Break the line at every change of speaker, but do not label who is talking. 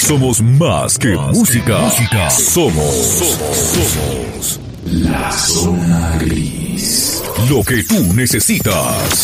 Somos más que música. Somos la zona gris. Lo que tú necesitas.